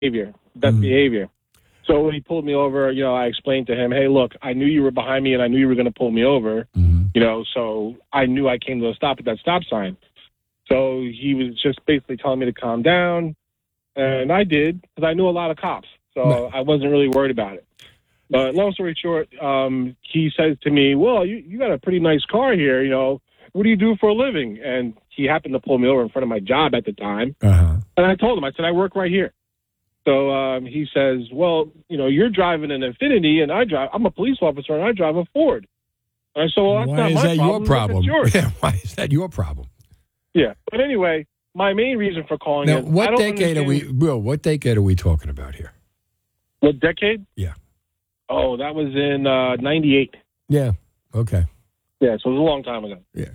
behavior. So when he pulled me over, I explained to him, hey, look, I knew you were behind me and I knew you were going to pull me over, so I knew I came to a stop at that stop sign. So he was just basically telling me to calm down, and I did because I knew a lot of cops, so I wasn't really worried about it. But long story short, he says to me, well, you got a pretty nice car here, what do you do for a living? And he happened to pull me over in front of my job at the time, and I told him, I said, I work right here. So he says, well, you're driving an Infiniti, and I'm a police officer, and I drive a Ford. And I said, well, that's not my problem. Your problem? Yours. Yeah, why is that your problem? Yeah. But anyway, my main reason for calling now, is... what decade are we talking about here? What decade? Yeah. Oh, that was in 98. Yeah. Okay. Yeah, so it was a long time ago. Yeah.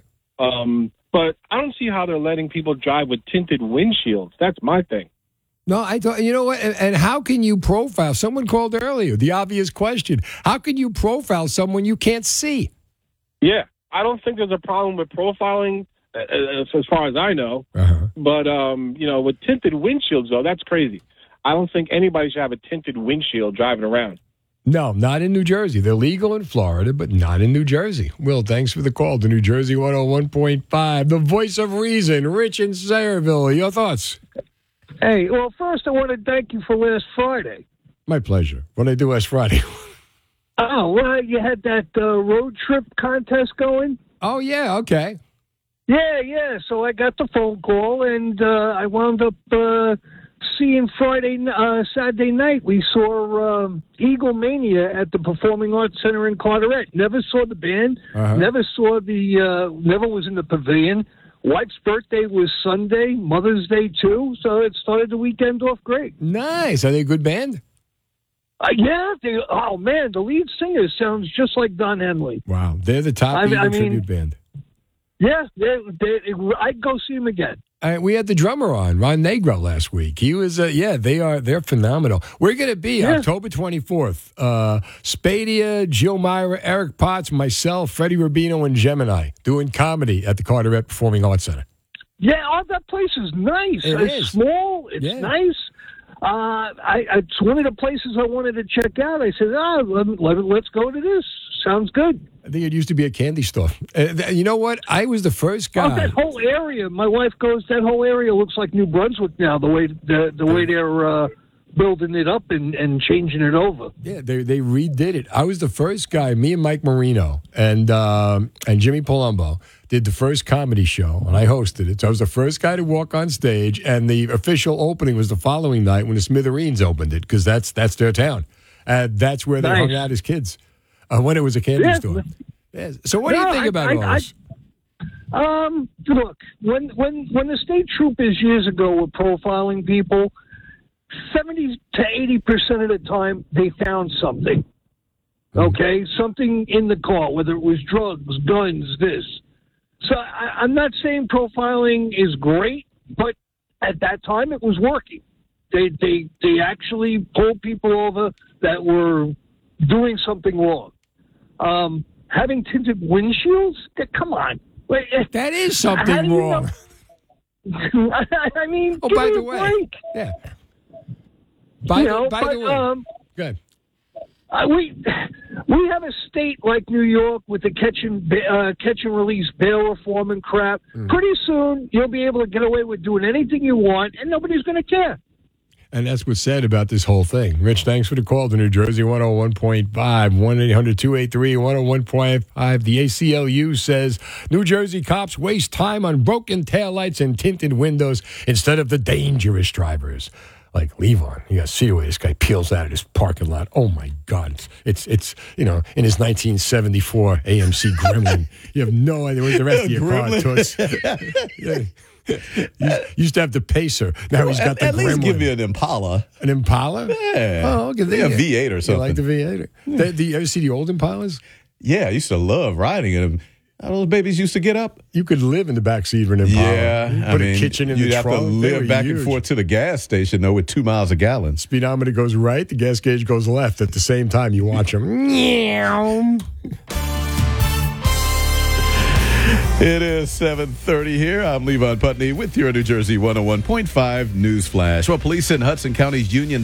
But I don't see how they're letting people drive with tinted windshields. That's my thing. No, I thought, you know what? And how can you profile? Someone called earlier, the obvious question. How can you profile someone you can't see? Yeah. I don't think there's a problem with profiling, as far as I know. But, with tinted windshields, though, that's crazy. I don't think anybody should have a tinted windshield driving around. No, not in New Jersey. They're legal in Florida, but not in New Jersey. Will, thanks for the call to New Jersey 101.5, the voice of reason, Rich in Sayreville. Your thoughts? Hey, well, first I want to thank you for last Friday. My pleasure. What did I do last Friday? Oh, well, you had that road trip contest going? Oh, yeah, okay. Yeah. So I got the phone call, and I wound up seeing Saturday night. We saw Eagle Mania at the Performing Arts Center in Carteret. Never saw the band. Never was in the pavilion. Wife's birthday was Sunday, Mother's Day too, so it started the weekend off great. Nice. Are they a good band? Yeah. The lead singer sounds just like Don Henley. Wow. They're the top tribute band. Yeah. I'd go see them again. We had the drummer on, Ron Negro, last week. He was, they're phenomenal. We're going to be October 24th. Spadia, Jill Myra, Eric Potts, myself, Freddie Rubino, and Gemini doing comedy at the Carteret Performing Arts Center. Yeah, that place is nice. It's small. It's nice. It's one of the places I wanted to check out. I said, let's go to this. Sounds good. I think it used to be a candy store. You know what? I was the first guy. That whole area. My wife goes. That whole area looks like New Brunswick now. The way they're building it up and changing it over. Yeah, they redid it. I was the first guy. Me and Mike Marino and Jimmy Palumbo did the first comedy show, and I hosted it. So I was the first guy to walk on stage, and the official opening was the following night when the Smithereens opened it, because that's their town. That's where they hung out as kids. When it was a candy store. Yeah. So what do you think about all this? Look, when the state troopers years ago were profiling people, 70 to 80% of the time they found something. Okay? Something in the car, whether it was drugs, guns, this. So I'm not saying profiling is great, but at that time it was working. They actually pulled people over that were doing something wrong. Having tinted windshields? Come on. That is something wrong. I mean, by the way. Break. Yeah. By the way. Good. We have a state like New York with the catch and release bail reform and crap. Pretty soon, you'll be able to get away with doing anything you want, and nobody's going to care. And that's what's said about this whole thing. Rich, thanks for the call to New Jersey 101.5, 1-800-283-101.5. The ACLU says New Jersey cops waste time on broken taillights and tinted windows instead of the dangerous drivers. Like Levon, you got to see the way this guy peels out of his parking lot. Oh, my God. It's in his 1974 AMC Gremlin. You have no idea what the rest of your car looks. Yeah. You used to have the Pacer. Now he's got the At Gremlin. least give me an Impala. An Impala? Yeah. Oh, okay. A V8 or something. You like the V8? You ever see the old Impalas? Yeah, I used to love riding in them. Those babies used to get up. You could live in the backseat of an Impala. Yeah. Put a kitchen in the trunk. You'd have to live back and forth to the gas station, though, with 2 miles a gallon. Speedometer goes right, the gas gauge goes left. At the same time, you watch them. It is 7:30 here. I'm Levon Putney with your New Jersey 101.5 News Flash. Well, police in Hudson County's Union